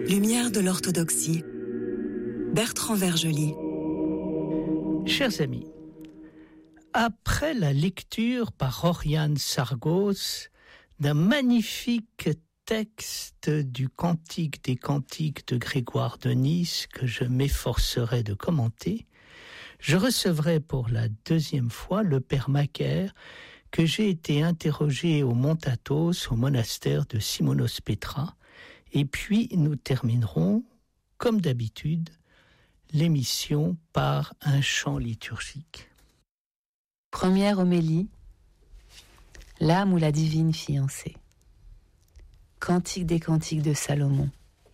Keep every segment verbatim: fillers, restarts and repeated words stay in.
Lumière de l'orthodoxie. Bertrand Vergely. Chers amis, après la lecture par Oriane Sargos d'un magnifique texte du Cantique des Cantiques de Grégoire de Nice que je m'efforcerai de commenter, je recevrai pour la deuxième fois le père Macaire que j'ai été interrogé au Mont Athos, au monastère de Simonos Petra, et puis nous terminerons, comme d'habitude, l'émission par un chant liturgique. Première homélie, l'âme ou la divine fiancée. Cantique des cantiques de Salomon.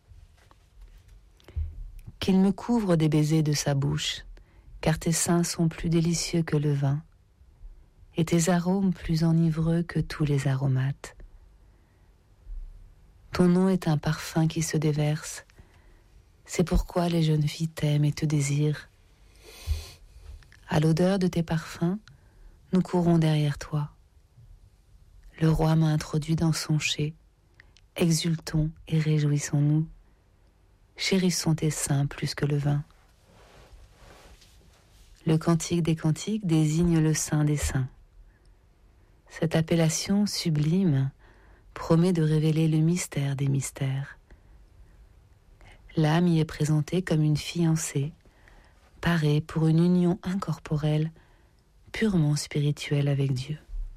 Qu'il me couvre des baisers de sa bouche, car tes seins sont plus délicieux que le vin, et tes arômes plus enivreux que tous les aromates. Ton nom est un parfum qui se déverse, c'est pourquoi les jeunes filles t'aiment et te désirent. À l'odeur de tes parfums, nous courons derrière toi. Le roi m'a introduit dans son chai, exultons et réjouissons-nous, chérissons tes seins plus que le vin. Le cantique des cantiques désigne le sein des saints. Cette appellation sublime promet de révéler le mystère des mystères. L'âme y est présentée comme une fiancée, parée pour une union incorporelle, purement spirituelle avec Dieu.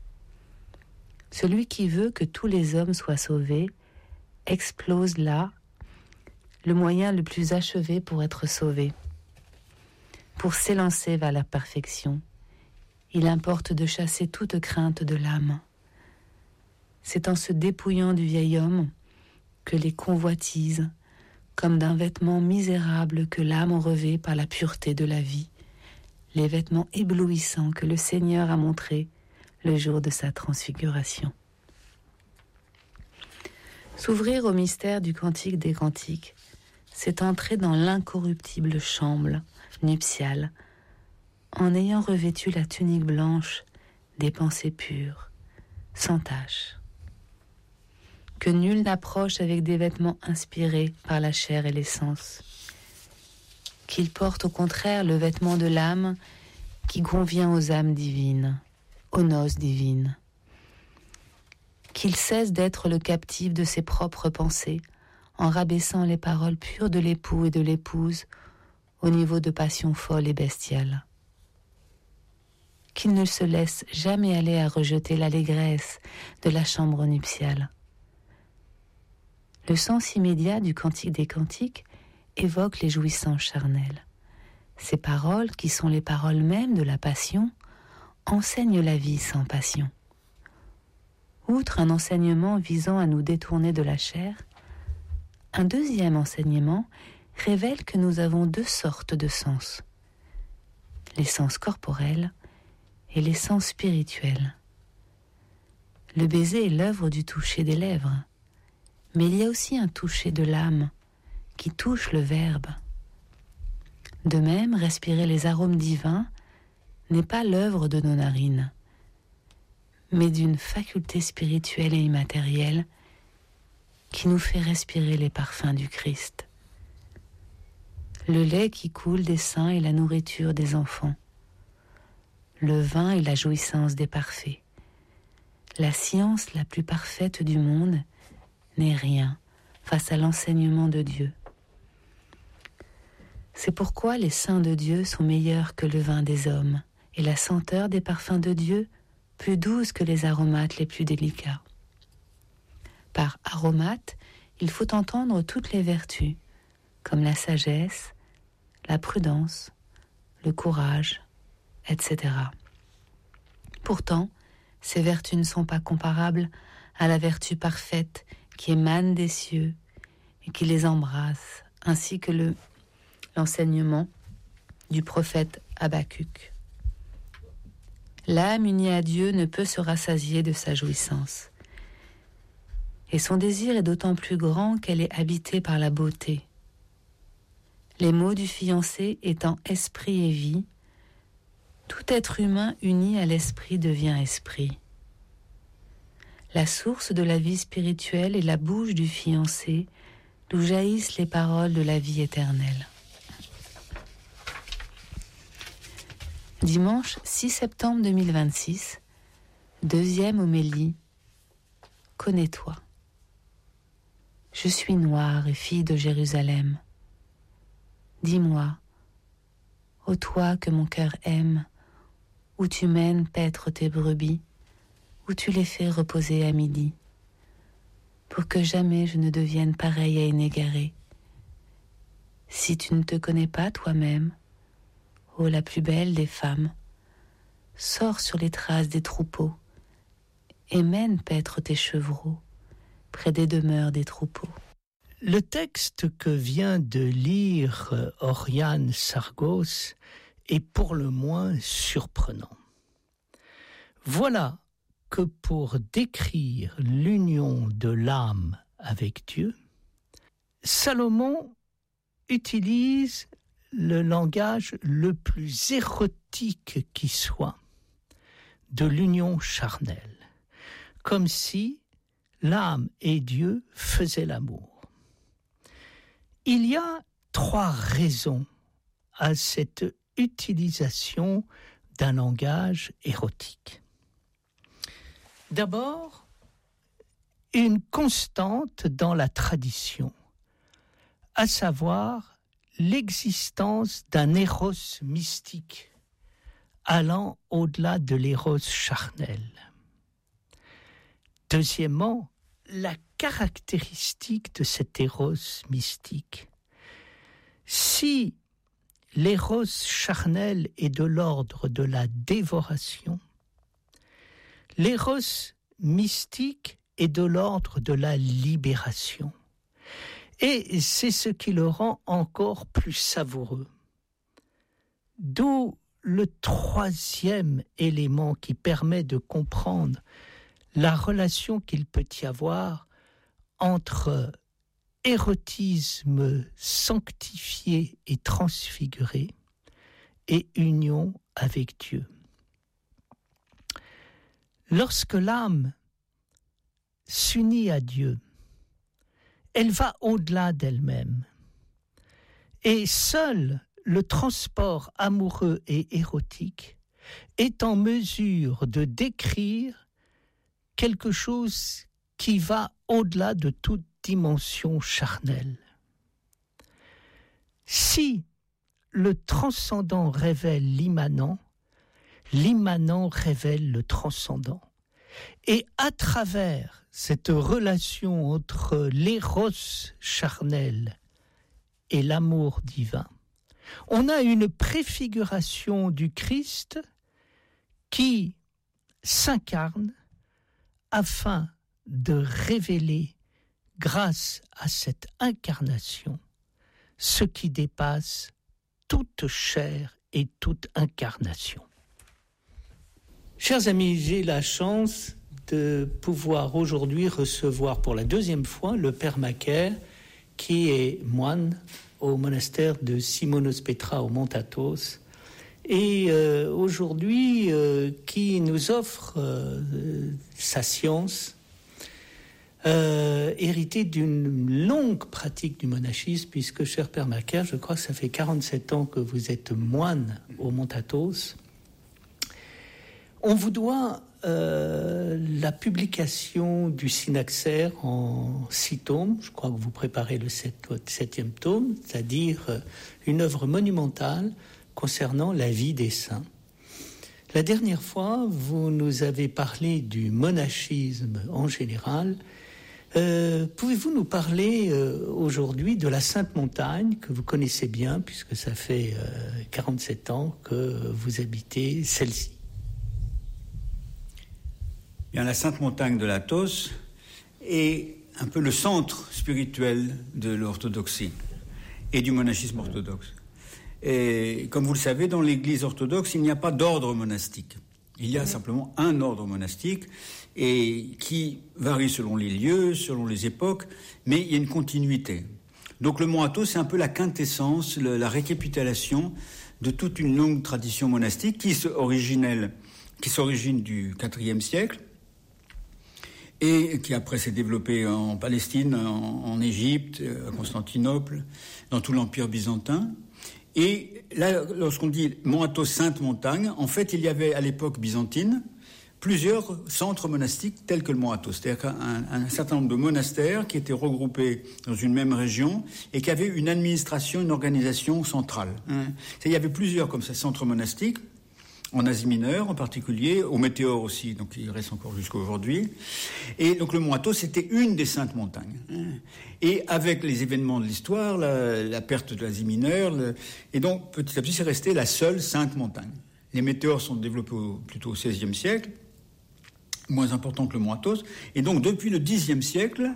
Celui qui veut que tous les hommes soient sauvés explose là le moyen le plus achevé pour être sauvé. Pour s'élancer vers la perfection, il importe de chasser toute crainte de l'âme. C'est en se dépouillant du vieil homme que les convoitises, comme d'un vêtement misérable que l'âme revêt par la pureté de la vie, les vêtements éblouissants que le Seigneur a montrés le jour de sa transfiguration. S'ouvrir au mystère du Cantique des Cantiques, c'est entrer dans l'incorruptible chambre nuptiale, en ayant revêtu la tunique blanche des pensées pures, sans tache. Que nul n'approche avec des vêtements inspirés par la chair et les sens. Qu'il porte au contraire le vêtement de l'âme qui convient aux âmes divines, aux noces divines. Qu'il cesse d'être le captif de ses propres pensées en rabaissant les paroles pures de l'époux et de l'épouse au niveau de passions folles et bestiales. Qu'il ne se laisse jamais aller à rejeter l'allégresse de la chambre nuptiale. Le sens immédiat du Cantique des Cantiques évoque les jouissances charnelles. Ces paroles, qui sont les paroles mêmes de la passion, enseignent la vie sans passion. Outre un enseignement visant à nous détourner de la chair, un deuxième enseignement révèle que nous avons deux sortes de sens, les sens corporels et les sens spirituels. Le baiser est l'œuvre du toucher des lèvres, mais il y a aussi un toucher de l'âme qui touche le Verbe. De même, respirer les arômes divins n'est pas l'œuvre de nos narines, mais d'une faculté spirituelle et immatérielle qui nous fait respirer les parfums du Christ. Le lait qui coule des seins est la nourriture des enfants. Le vin est la jouissance des parfaits. La science la plus parfaite du monde n'est rien face à l'enseignement de Dieu. C'est pourquoi les saints de Dieu sont meilleurs que le vin des hommes, et la senteur des parfums de Dieu plus douce que les aromates les plus délicats. Par aromates, il faut entendre toutes les vertus, comme la sagesse, la prudence, le courage, et cetera. Pourtant, ces vertus ne sont pas comparables à la vertu parfaite qui émane des cieux et qui les embrasse, ainsi que le, l'enseignement du prophète Habacuc. L'âme unie à Dieu ne peut se rassasier de sa jouissance. Et son désir est d'autant plus grand qu'elle est habitée par la beauté. Les mots du fiancé étant esprit et vie, tout être humain uni à l'esprit devient esprit. La source de la vie spirituelle est la bouche du fiancé d'où jaillissent les paroles de la vie éternelle. Dimanche six septembre deux mille vingt-six, deuxième homélie. Connais-toi. Je suis noire et fille de Jérusalem. Dis-moi, ô toi que mon cœur aime, où tu mènes paître tes brebis, où tu les fais reposer à midi, pour que jamais je ne devienne pareille à une égarée. Si tu ne te connais pas toi-même, ô la plus belle des femmes, sors sur les traces des troupeaux et mène paître tes chevreaux près des demeures des troupeaux. Le texte que vient de lire Oriane Sargos est pour le moins surprenant. Voilà que pour décrire l'union de l'âme avec Dieu, Salomon utilise le langage le plus érotique qui soit de l'union charnelle, comme si l'âme et Dieu faisaient l'amour. Il y a trois raisons à cette utilisation d'un langage érotique. D'abord, une constante dans la tradition, à savoir l'existence d'un éros mystique allant au-delà de l'éros charnel. Deuxièmement, la caractéristique de cet éros mystique. Si l'éros charnel est de l'ordre de la dévoration, l'éros mystique est de l'ordre de la libération. Et c'est ce qui le rend encore plus savoureux. D'où le troisième élément qui permet de comprendre la relation qu'il peut y avoir entre érotisme sanctifié et transfiguré et union avec Dieu. Lorsque l'âme s'unit à Dieu, elle va au-delà d'elle-même. Et seul le transport amoureux et érotique est en mesure de décrire quelque chose qui va au-delà de toute dimension charnelle. Si le transcendant révèle l'immanent, l'immanent révèle le transcendant. Et à travers cette relation entre l'éros charnel et l'amour divin, on a une préfiguration du Christ qui s'incarne afin de révéler, grâce à cette incarnation, ce qui dépasse toute chair et toute incarnation. Chers amis, j'ai la chance de pouvoir aujourd'hui recevoir pour la deuxième fois le Père Macaire, qui est moine au monastère de Simonos Petra au Mont Athos, et euh, aujourd'hui euh, qui nous offre euh, sa science, euh, héritée d'une longue pratique du monachisme, puisque, cher Père Macaire, je crois que ça fait quarante-sept ans que vous êtes moine au Mont Athos. On vous doit euh, la publication du Synaxaire en six tomes. Je crois que vous préparez le sept, septième tome, c'est-à-dire euh, une œuvre monumentale concernant la vie des saints. La dernière fois, vous nous avez parlé du monachisme en général. Euh, pouvez-vous nous parler euh, aujourd'hui de la Sainte Montagne, que vous connaissez bien, puisque ça fait euh, quarante-sept ans que vous habitez celle-ci? Bien, la Sainte Montagne de l'Athos est un peu le centre spirituel de l'orthodoxie et du monachisme orthodoxe. Et comme vous le savez, dans l'Église orthodoxe, il n'y a pas d'ordre monastique. Il y a simplement un ordre monastique et qui varie selon les lieux, selon les époques, mais il y a une continuité. Donc le Mont Athos, c'est un peu la quintessence, le, la récapitulation de toute une longue tradition monastique qui s'origine, qui s'origine du quatrième siècle et qui après s'est développé en Palestine, en, en Égypte, à Constantinople, dans tout l'Empire byzantin. Et là, lorsqu'on dit Mont Athos, Sainte Montagne, en fait, il y avait à l'époque byzantine plusieurs centres monastiques tels que le Mont Athos. C'est-à-dire qu'un un certain nombre de monastères qui étaient regroupés dans une même région et qui avaient une administration, une organisation centrale. Hein. Il y avait plusieurs comme ça centres monastiques, en Asie mineure en particulier, au Météore aussi, donc il reste encore jusqu'à aujourd'hui. Et donc le Mont Athos, c'était une des saintes montagnes. Et avec les événements de l'histoire, la, la perte de l'Asie mineure, le, et donc petit à petit, c'est resté la seule sainte montagne. Les météores sont développés au, plutôt au seizième siècle, moins important que le Mont Athos. Et donc depuis le dixième siècle,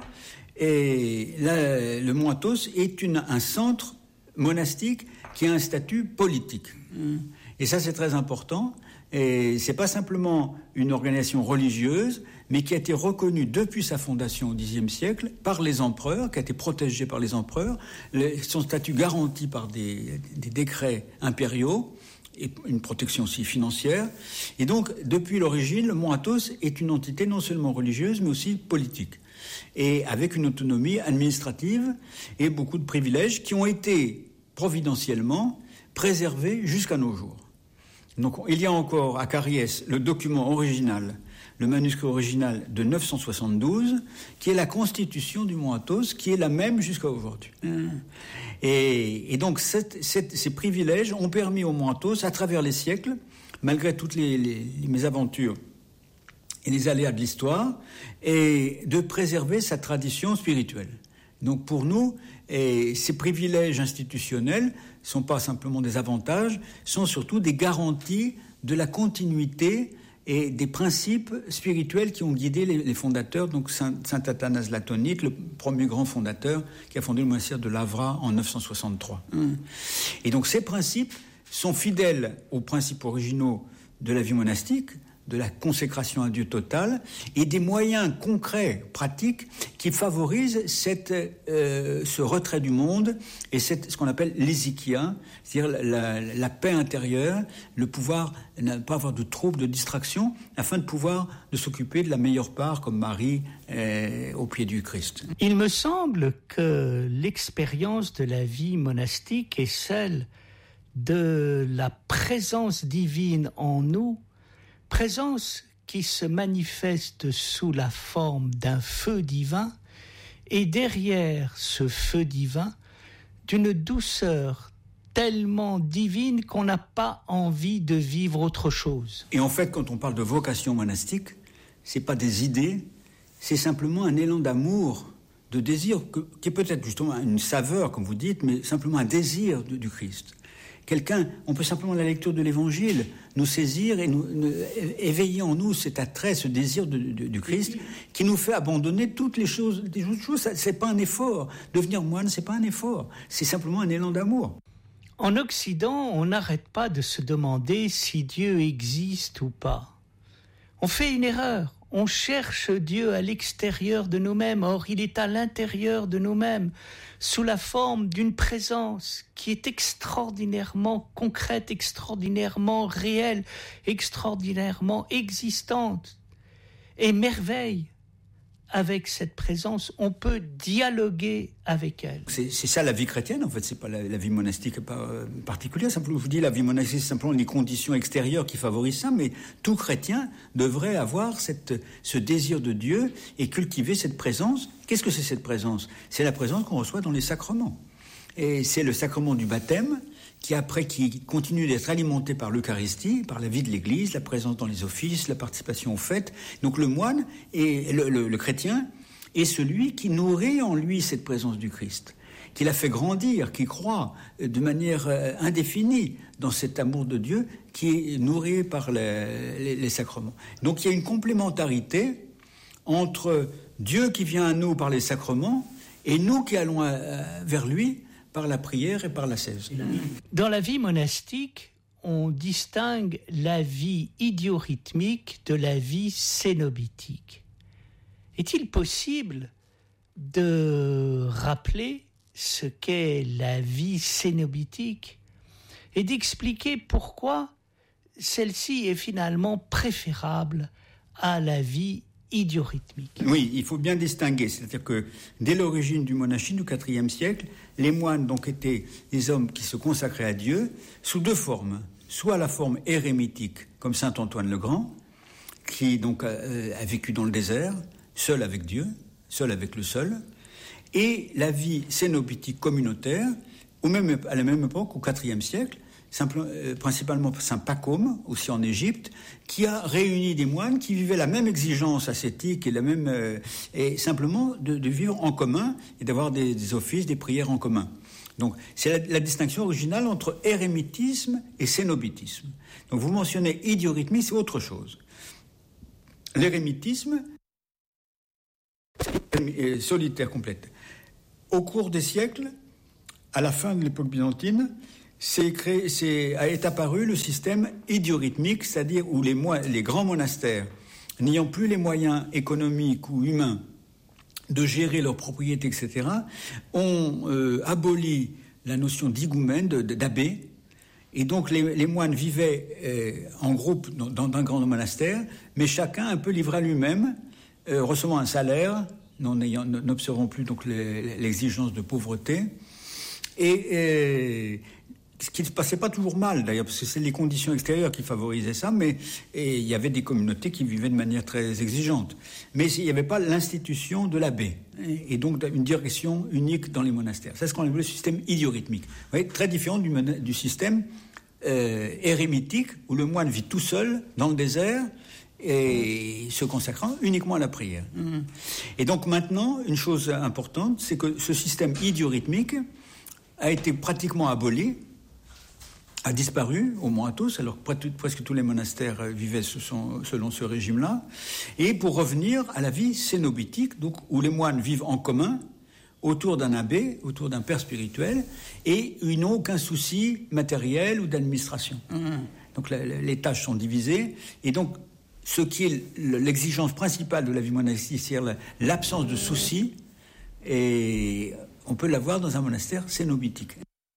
et là, le Mont Athos est une, un centre monastique qui a un statut politique. Et ça, c'est très important. Et c'est pas simplement une organisation religieuse, mais qui a été reconnue depuis sa fondation au dixième siècle par les empereurs, qui a été protégée par les empereurs, les, son statut garanti par des, des décrets impériaux, et une protection aussi financière. Et donc, depuis l'origine, le Mont Athos est une entité non seulement religieuse, mais aussi politique. Et avec une autonomie administrative et beaucoup de privilèges qui ont été providentiellement préservés jusqu'à nos jours. Donc, il y a encore à Cariès le document original, le manuscrit original de neuf cent soixante-douze, qui est la constitution du Mont Athos, qui est la même jusqu'à aujourd'hui. Et, et donc, cette, cette, ces privilèges ont permis au Mont Athos, à travers les siècles, malgré toutes les, les, les mésaventures et les aléas de l'histoire, et de préserver sa tradition spirituelle. Donc, pour nous, et ces privilèges institutionnels ne sont pas simplement des avantages, sont surtout des garanties de la continuité et des principes spirituels qui ont guidé les, les fondateurs, donc Saint, Saint Athanase Latonite, le premier grand fondateur qui a fondé le monastère de Lavra en neuf cent soixante-trois. Et donc ces principes sont fidèles aux principes originaux de la vie monastique, de la consécration à Dieu totale, et des moyens concrets, pratiques, qui favorisent cette, euh, ce retrait du monde et cette, ce qu'on appelle l'hésychia, c'est-à-dire la, la, la paix intérieure, le pouvoir ne pas avoir de troubles, de distractions, afin de pouvoir de s'occuper de la meilleure part, comme Marie, euh, au pied du Christ. Il me semble que l'expérience de la vie monastique est celle de la présence divine en nous, présence qui se manifeste sous la forme d'un feu divin et derrière ce feu divin d'une douceur tellement divine qu'on n'a pas envie de vivre autre chose. Et en fait, quand on parle de vocation monastique, c'est pas des idées, c'est simplement un élan d'amour, de désir, que, qui est peut-être justement une saveur, comme vous dites, mais simplement un désir de, du Christ. Quelqu'un, on peut simplement, la lecture de l'Évangile, nous saisir et nous, nous, éveiller en nous cet attrait, ce désir de, de, du Christ, qui nous fait abandonner toutes les choses. Les autres choses, ça, c'est pas un effort. Devenir moine, c'est pas un effort. C'est simplement un élan d'amour. En Occident, on n'arrête pas de se demander si Dieu existe ou pas. On fait une erreur. On cherche Dieu à l'extérieur de nous-mêmes. Or, il est à l'intérieur de nous-mêmes, sous la forme d'une présence qui est extraordinairement concrète, extraordinairement réelle, extraordinairement existante. Et merveille, avec cette présence, on peut dialoguer avec elle. C'est, c'est ça la vie chrétienne, en fait, c'est pas la, la vie monastique pas, euh, particulière. Simplement, je vous dis, la vie monastique, c'est simplement les conditions extérieures qui favorisent ça, mais tout chrétien devrait avoir cette, ce désir de Dieu et cultiver cette présence. Qu'est-ce que c'est cette présence ? C'est la présence qu'on reçoit dans les sacrements. Et c'est le sacrement du baptême qui après qui continue d'être alimenté par l'Eucharistie, par la vie de l'Église, la présence dans les offices, la participation aux fêtes. Donc le moine et le, le, le chrétien est celui qui nourrit en lui cette présence du Christ, qui la fait grandir, qui croit de manière indéfinie dans cet amour de Dieu qui est nourri par les, les, les sacrements. Donc il y a une complémentarité entre Dieu qui vient à nous par les sacrements et nous qui allons vers lui par la prière et par l'ascèse. Dans la vie monastique, on distingue la vie idiorhythmique de la vie cénobitique. Est-il possible de rappeler ce qu'est la vie cénobitique et d'expliquer pourquoi celle-ci est finalement préférable à la vie idiorythmique. Oui, il faut bien distinguer. C'est-à-dire que dès l'origine du monachisme du quatrième siècle, les moines donc étaient des hommes qui se consacraient à Dieu sous deux formes. Soit la forme érémitique, comme saint Antoine le Grand, qui donc a, a vécu dans le désert, seul avec Dieu, seul avec le seul, et la vie cénobitique communautaire, ou même à la même époque, au quatrième siècle, simple, euh, principalement saint Pacôme, aussi en Égypte, qui a réuni des moines qui vivaient la même exigence ascétique et la même euh, et simplement de, de vivre en commun et d'avoir des, des offices, des prières en commun. Donc, c'est la, la distinction originale entre érémitisme et cénobitisme. Donc, vous mentionnez idiorythmie, c'est autre chose. L'érémitisme, est solitaire complète. Au cours des siècles, à la fin de l'époque byzantine, c'est créé, c'est, est apparu le système idiorythmique, c'est-à-dire où les, mo- les grands monastères, n'ayant plus les moyens économiques ou humains de gérer leurs propriétés, et cetera, ont euh, aboli la notion d'higoumène, de, de, d'abbé, et donc les, les moines vivaient euh, en groupe dans, dans un grand monastère, mais chacun un peu livré à lui-même, euh, recevant un salaire, n'observant plus donc les, l'exigence de pauvreté, et euh, ce qui ne se passait pas toujours mal d'ailleurs, parce que c'est les conditions extérieures qui favorisaient ça, mais il y avait des communautés qui vivaient de manière très exigeante. Mais il n'y avait pas l'institution de l'abbé, et donc une direction unique dans les monastères. C'est ce qu'on appelle le système idiorythmique. Vous voyez, très différent du, du système euh, érémitique, où le moine vit tout seul dans le désert, et se consacrant uniquement à la prière. Et donc maintenant, une chose importante, c'est que ce système idiorythmique a été pratiquement aboli, a disparu, au moins à tous, alors presque tous les monastères vivaient selon ce régime-là, et pour revenir à la vie cénobitique, donc, où les moines vivent en commun, autour d'un abbé, autour d'un père spirituel, et ils n'ont aucun souci matériel ou d'administration. Mmh. Donc la, la, les tâches sont divisées, et donc ce qui est l'exigence principale de la vie monastique, c'est l'absence de soucis, et on peut l'avoir dans un monastère cénobitique.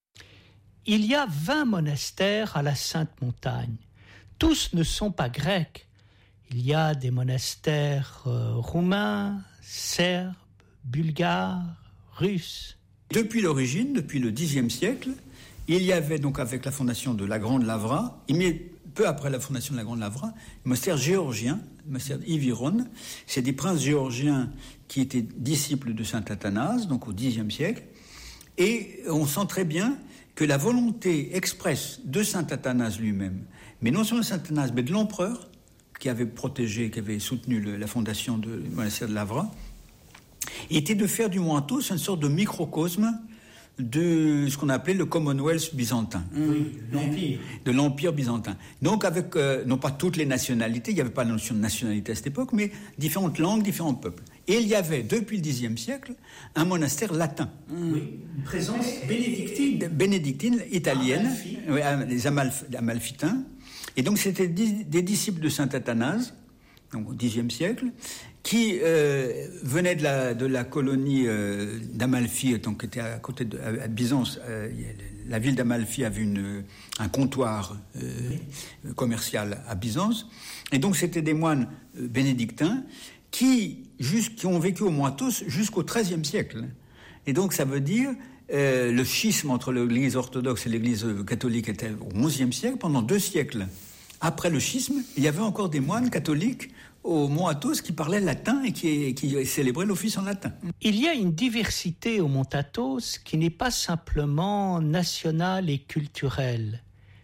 Il y a vingt monastères à la Sainte Montagne. Tous ne sont pas grecs. Il y a des monastères euh, roumains, serbes, bulgares, russes. Depuis l'origine, depuis le dixième siècle, il y avait donc avec la fondation de la Grande Lavra, mais peu après la fondation de la Grande Lavra, le monastère géorgien, le monastère d'Iviron. C'est des princes géorgiens qui étaient disciples de saint Athanase, donc au dixième siècle. Et on sent très bien que la volonté expresse de saint Athanase lui-même, mais non seulement de saint Athanase, mais de l'empereur, qui avait protégé, qui avait soutenu le, la fondation du monastère de Lavra, était de faire du Mont-Athos une sorte de microcosme de ce qu'on appelait le Commonwealth byzantin. Oui, l'Empire. De l'Empire byzantin. Donc avec, euh, non pas toutes les nationalités, il n'y avait pas la notion de nationalité à cette époque, mais différentes langues, différents peuples. Et il y avait, depuis le dixième siècle, un monastère latin. Oui, une présence bénédictine. Bénédictine, italienne, oui, les Amalf- Amalfitains. Et donc c'était des disciples de saint Athanase, donc au dixième siècle, qui euh, venaient de la, de la colonie euh, d'Amalfi, donc qui était à côté de à Byzance. Euh, la ville d'Amalfi avait une, un comptoir euh, oui. commercial à Byzance. Et donc c'était des moines euh, bénédictins qui, juste, qui ont vécu au Mont-Athos jusqu'au treizième siècle. Et donc ça veut dire euh, le schisme entre l'Église orthodoxe et l'Église catholique était au onzième siècle, pendant deux siècles. Après le schisme, il y avait encore des moines catholiques au Mont-Athos qui parlaient latin et qui, qui célébraient l'office en latin. Il y a une diversité au Mont-Athos qui n'est pas simplement nationale et culturelle,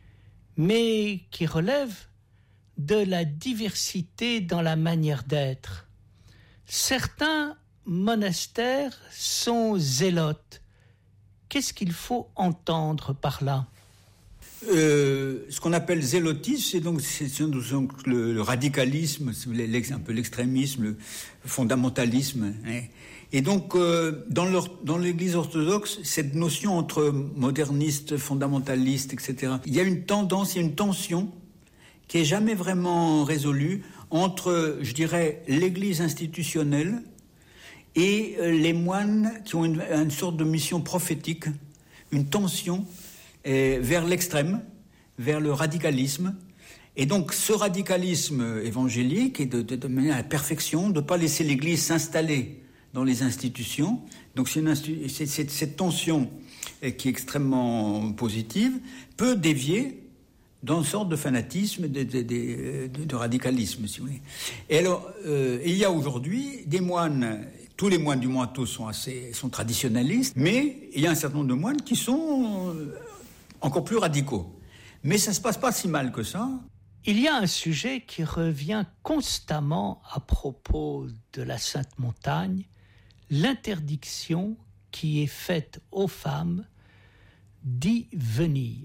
mais qui relève de la diversité dans la manière d'être. Certains monastères sont zélotes. Qu'est-ce qu'il faut entendre par là ? Euh, ce qu'on appelle zélotisme, c'est donc, c'est donc le, le radicalisme, un peu l'extrémisme, le fondamentalisme. Hein. Et donc, euh, dans, leur, dans l'Église orthodoxe, cette notion entre modernistes, fondamentalistes, et cetera, il y a une tendance, il y a une tension qui est jamais vraiment résolue entre, je dirais, l'Église institutionnelle et les moines qui ont une, une sorte de mission prophétique, une tension Et vers l'extrême, vers le radicalisme, Et donc ce radicalisme évangélique est de, de, de mener à la perfection, de ne pas laisser l'Église s'installer dans les institutions. Donc c'est, une institu- c'est, c'est cette tension qui est extrêmement positive peut dévier dans une sorte de fanatisme, de, de, de, de, de radicalisme, si vous voulez. Et alors, euh, il y a aujourd'hui des moines, tous les moines du Mont Athos sont assez, sont traditionnalistes, mais il y a un certain nombre de moines qui sont encore plus radicaux. Mais ça se passe pas si mal que ça. Il y a un sujet qui revient constamment à propos de la Sainte Montagne, l'interdiction qui est faite aux femmes d'y venir.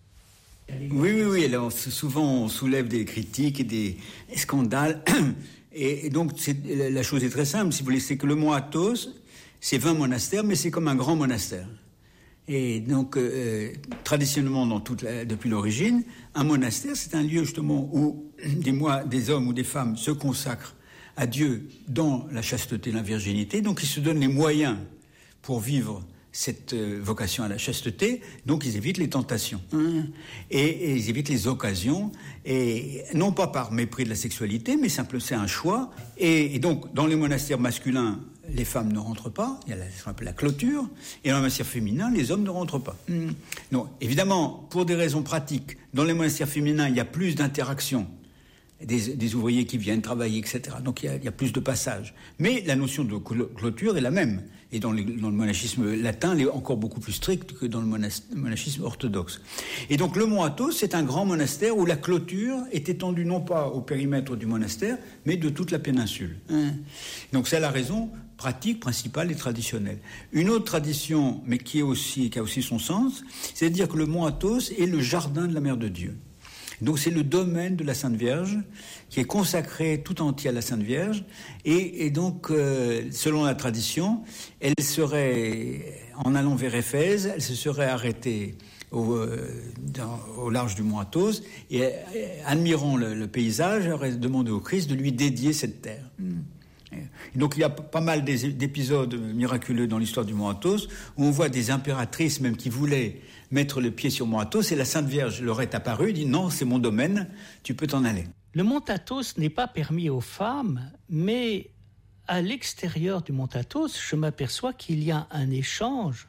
Oui, oui, oui. Alors, souvent, on soulève des critiques et des scandales. Et, et donc, c'est, la chose est très simple. Si vous voulez, c'est que le Mont Athos, c'est vingt monastères, mais c'est comme un grand monastère. Et donc, euh, traditionnellement, dans toute la, depuis l'origine, un monastère, c'est un lieu justement où des, mois, des hommes ou des femmes se consacrent à Dieu dans la chasteté, la virginité. Donc, ils se donnent les moyens pour vivre cette euh, vocation à la chasteté, donc ils évitent les tentations. Hein, et, et ils évitent les occasions, et non pas par mépris de la sexualité, mais simplement c'est un choix. Et, et donc, dans les monastères masculins, les femmes ne rentrent pas, il y a la, ce qu'on appelle la clôture, et dans les monastères féminins, les hommes ne rentrent pas. Mmh. Donc, évidemment, pour des raisons pratiques, dans les monastères féminins, il y a plus d'interaction, des, des ouvriers qui viennent travailler, et cetera. Donc, il y a, il y a plus de passages. Mais la notion de clôture est la même. Et dans, les, dans le monachisme latin, elle est encore beaucoup plus stricte que dans le monachisme orthodoxe. Et donc, le Mont Athos, c'est un grand monastère où la clôture est étendue non pas au périmètre du monastère, mais de toute la péninsule. Hein. Donc, c'est la raison pratique, principale et traditionnelle. Une autre tradition, mais qui, est aussi, qui a aussi son sens, c'est de dire que le Mont Athos est le jardin de la Mère de Dieu. Donc c'est le domaine de la Sainte Vierge qui est consacré tout entier à la Sainte Vierge et, et donc euh, selon la tradition, elle serait, en allant vers Éphèse, elle se serait arrêtée au, euh, dans, au large du Mont Athos et, et admirant le, le paysage, elle aurait demandé au Christ de lui dédier cette terre. Mmh. Et donc il y a pas mal d'épisodes miraculeux dans l'histoire du Mont Athos où on voit des impératrices même qui voulaient mettre le pied sur Mont Athos et la Sainte Vierge leur est apparue, dit non, c'est mon domaine, tu peux t'en aller. Le Mont Athos n'est pas permis aux femmes, mais à l'extérieur du Mont Athos, je m'aperçois qu'il y a un échange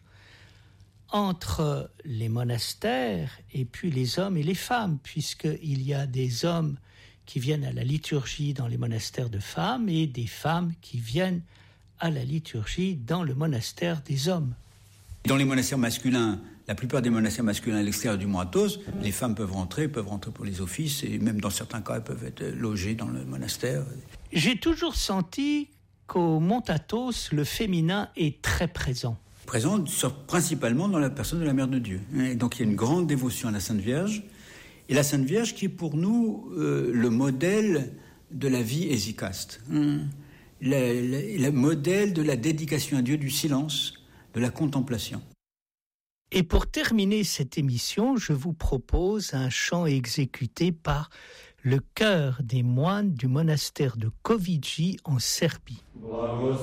entre les monastères et puis les hommes et les femmes, puisqu'il y a des hommes qui viennent à la liturgie dans les monastères de femmes et des femmes qui viennent à la liturgie dans le monastère des hommes. Dans les monastères masculins, la plupart des monastères masculins à l'extérieur du Mont Athos, les femmes peuvent rentrer, peuvent rentrer pour les offices et même dans certains cas, elles peuvent être logées dans le monastère. J'ai toujours senti qu'au Mont Athos, le féminin est très présent. Présent principalement dans la personne de la Mère de Dieu. Et donc il y a une grande dévotion à la Sainte Vierge. Et la Sainte Vierge qui est pour nous euh, le modèle de la vie hésychaste. Hum. Le, le, le modèle de la dédication à Dieu, du silence, de la contemplation. Et pour terminer cette émission, je vous propose un chant exécuté par le chœur des moines du monastère de Kovići en Serbie.